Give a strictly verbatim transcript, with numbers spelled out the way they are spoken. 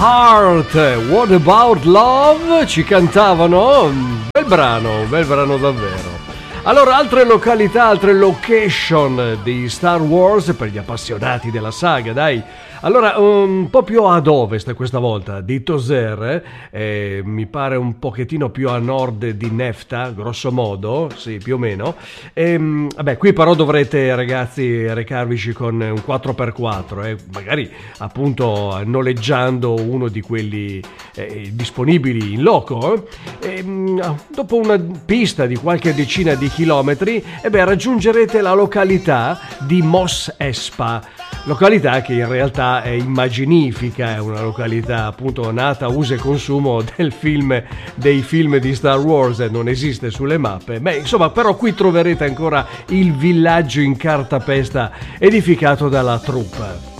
Heart, What About Love, ci cantavano, bel brano, bel brano davvero. Allora, altre località, altre location di Star Wars per gli appassionati della saga, dai. Allora, un po' più ad ovest questa volta di Tozer, eh, mi pare un pochettino più a nord di Nefta, grosso modo, sì, più o meno. E, vabbè, qui però dovrete, ragazzi, recarvici con un quattro per quattro, eh, magari appunto noleggiando uno di quelli eh, disponibili in loco. Eh. E, dopo una pista di qualche decina di chilometri, e beh, raggiungerete la località di Mos Espa, località che in realtà è immaginifica, è una località appunto nata uso e consumo del film, dei film di Star Wars, non esiste sulle mappe. Beh, insomma, però qui troverete ancora il villaggio in cartapesta edificato dalla troupe.